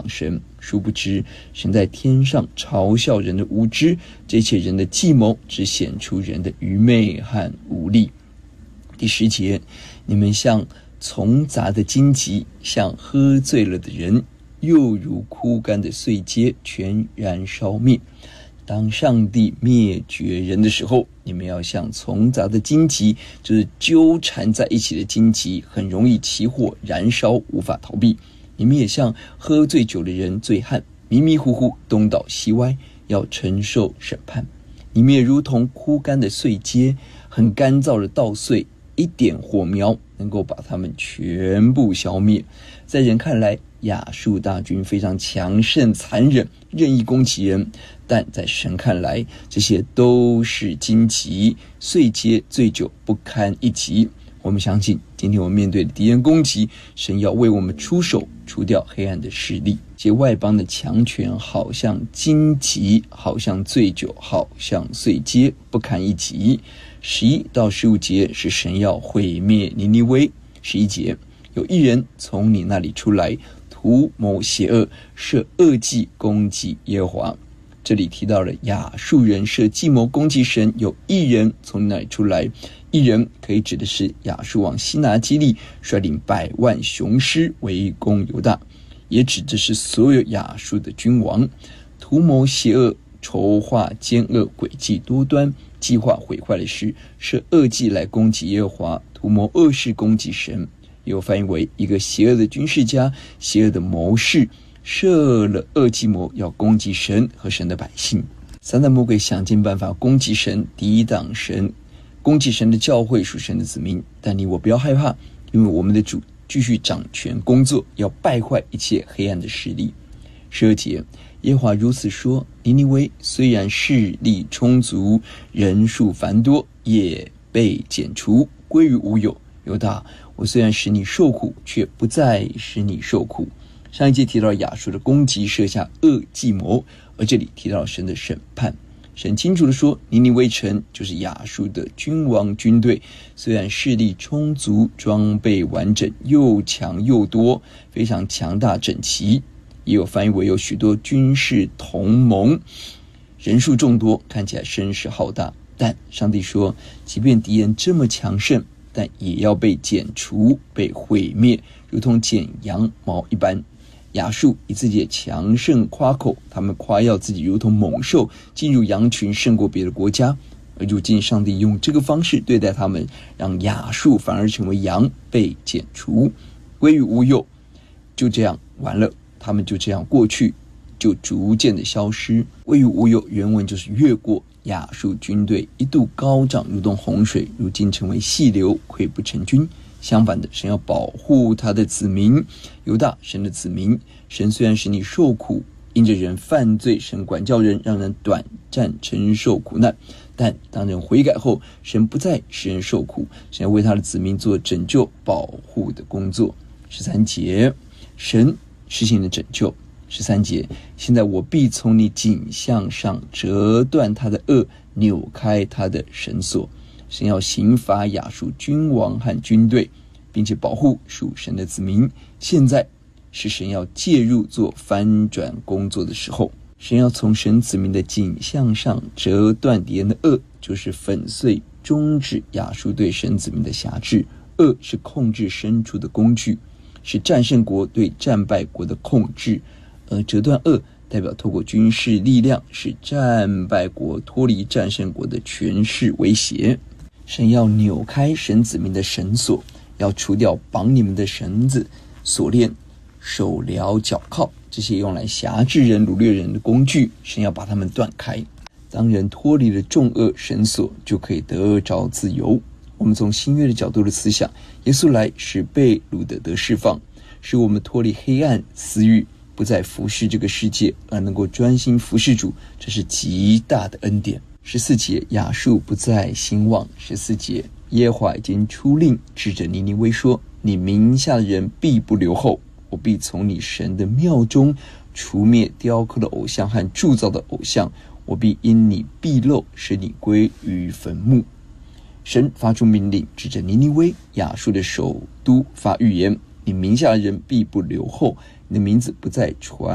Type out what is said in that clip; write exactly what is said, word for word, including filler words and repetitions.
神。殊不知神在天上嘲笑人的无知，这一切人的计谋只显出人的愚昧和无力。第十节，你们像丛杂的荆棘，像喝醉了的人，又如枯干的碎秸，全然烧灭。当上帝灭绝人的时候，你们要像丛杂的荆棘，就是纠缠在一起的荆棘，很容易起火燃烧，无法逃避。你们也像喝醉酒的人，醉汉迷迷糊糊，东倒西歪，要承受审判。你们也如同枯干的碎秸，很干燥的稻穗，一点火苗能够把它们全部消灭。在人看来，亚述大军非常强盛残忍，任意攻击人，但在神看来，这些都是荆棘碎秸，醉酒不堪一击。我们相信今天我们面对的敌人攻击，神要为我们出手，除掉黑暗的势力。这外邦的强权好像荆棘，好像醉酒，好像碎秸，不堪一击。十一到十五节是神要毁灭尼尼微。十一节，有一人从你那里出来，图谋邪恶，设恶计攻击耶和华。这里提到了亚述人设计谋攻击神，有一人从你那里出来。一人可以指的是亚述王西拿基立率领百万雄师围攻犹大，也指的是所有亚述的君王，图谋邪恶，筹划奸恶，诡计多端，计划毁坏的事，设恶计来攻击耶和华，图谋恶事攻击神。也有翻译为一个邪恶的军事家，邪恶的谋士，设了恶计谋要攻击神和神的百姓。撒旦魔鬼想尽办法攻击神，抵挡神，攻击神的教会，属神的子民。但你我不要害怕，因为我们的主继续掌权工作，要败坏一切黑暗的势力。十二节，耶和华如此说，尼尼微虽然势力充足，人数繁多，也被剪除，归于无有。犹大，我虽然使你受苦，却不再使你受苦。上一节提到亚述的攻击，设下恶计谋，而这里提到神的审判。神清楚地说，尼尼微城就是亚述的君王军队，虽然势力充足，装备完整，又强又多，非常强大整齐，也有翻译为有许多军事同盟，人数众多，看起来声势浩大。但上帝说，即便敌人这么强盛，但也要被剪除，被毁灭，如同剪羊毛一般。亚述以自己的强盛夸口，他们夸耀自己如同猛兽，进入羊群胜过别的国家。而如今上帝用这个方式对待他们，让亚述反而成为羊，被剪除，归于无有。就这样完了，他们就这样过去，就逐渐的消失。归于无有原文就是越过。亚述军队一度高涨，如同洪水，如今成为细流，溃不成军。相反的，神要保护他的子民，犹大神的子民。神虽然使你受苦，因着人犯罪，神管教人，让人短暂承受苦难，但当人悔改后，神不再使人受苦，神要为他的子民做拯救保护的工作。十三节，神实行的拯救。十三节，现在我必从你颈项上折断他的轭，扭开他的绳索。神要刑罚亚述君王和军队，并且保护属神的子民。现在是神要介入做翻转工作的时候，神要从神子民的颈项上折断敌人的轭，就是粉碎终止亚述对神子民的辖制。轭是控制牲畜的工具，是战胜国对战败国的控制，而折断轭代表透过军事力量使战败国脱离战胜国的权势威胁。神要扭开神子民的绳索，要除掉绑你们的绳子、锁链、手镣、脚铐，这些用来辖制人、掳掠人的工具，神要把它们断开。当人脱离了重恶绳索，就可以得着自由。我们从新约的角度的思想，耶稣来使被掳的得释放，使我们脱离黑暗私欲，不再服侍这个世界，而能够专心服侍主，这是极大的恩典。十四节，亚述不再兴旺。十四节，耶和华已经出令，指着尼尼微说，你名下的人必不留后，我必从你神的庙中除灭雕刻的偶像和铸造的偶像，我必因你必漏，使你归于坟墓。神发出命令，指着尼尼微亚述的首都发预言，你名下的人必不留后，你的名字不再传